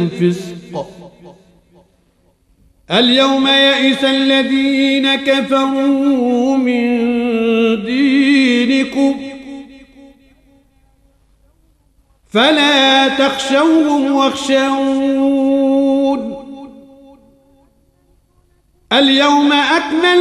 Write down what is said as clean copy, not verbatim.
فسق. اليوم يئس الذين كفروا من دينكم فلا تخشوهم واخشون. اليوم أكملت